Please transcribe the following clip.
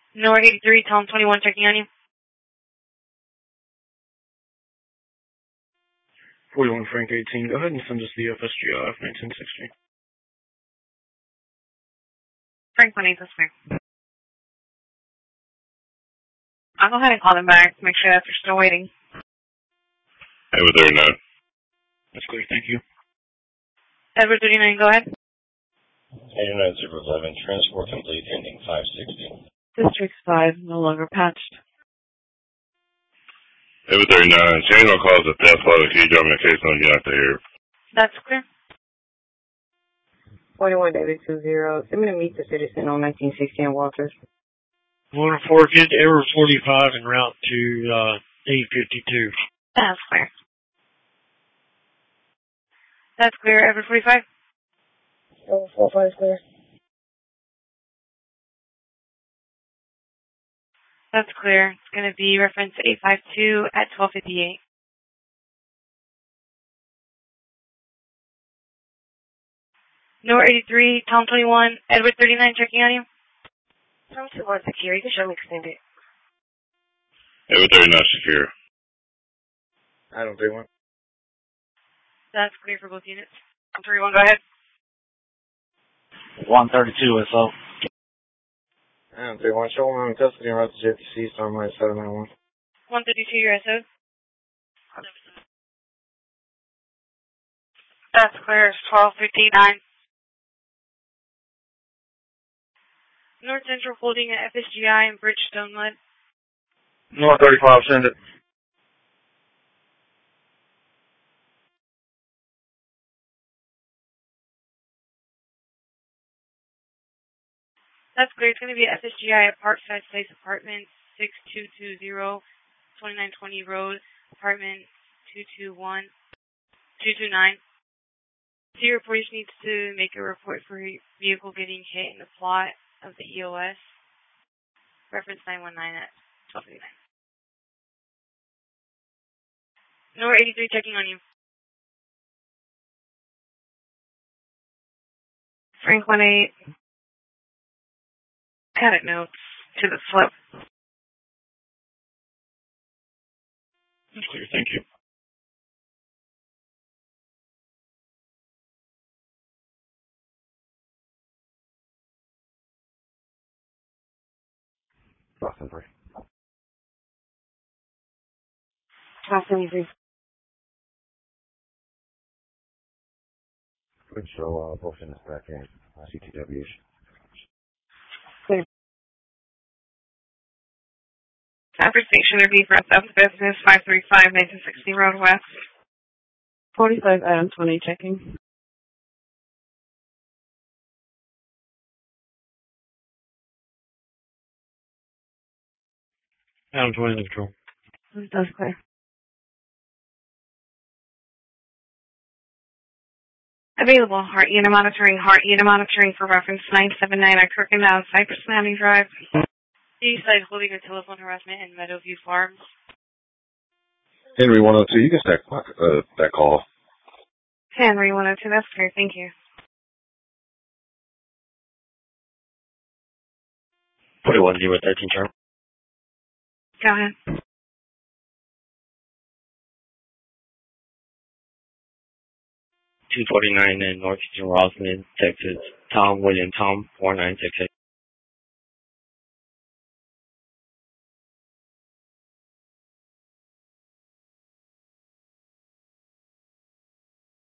North 83, Tom 21, checking on you. 41 Frank 18, go ahead and send us the FSGI of 1960. Frank 18, that's clear. I'll go ahead and call them back to make sure that they're still waiting. Edward 39. That's clear, thank you. Edward 39, go ahead. 89011, transport complete, ending 560. District 5, no longer patched. Edward 39, change on calls of theft while the key driving the case on you out there. That's clear. 41 David 20, send me to meet the citizen on 1960 and Walters. 104, get Edward 45 en route to 852. That's clear. That's clear, Edward 45. 45 is clear. That's clear. It's going to be reference 852 at 1258. North 83, Tom 21, Edward 39, checking on you. Tom 21 secure, you can show me extended. Edward 39 secure. Adam 31. That's clear for both units. Tom 31, go ahead. 132 SO. Adam 31, show him in custody and route to JTC, Starlight 791. 132, your SO. That's clear. It's 1259. North Central holding at FSGI and Bridgestone Mud. North 35, send it. That's clear. It's going to be FSGI at Parkside Place Apartments, 6220, 2920 Road, Apartment 229. Your police needs to make a report for a vehicle getting hit in the plot of the EOS. Reference 919 at 1259. North 83 checking on you. Frank 18. Edit notes to the slip. That's clear, thank you. Boston 3. Boston 3. Good show, both in the back end. CTWs. Clear. After station review for South Business 535 1960 Road West. 45 Adam 20 checking. Adam 20 in control. That's clear. Available heart unit monitoring for reference 979 at Kirkendall Cypress Landing Drive. Eastside holding a telephone harassment in Meadowview Farms. Henry 102, you can stack that call. Henry 102, that's clear, thank you. 41 013 term. Go ahead. 249 in Northeastern Roslyn, Texas. Tom William Tom 4968.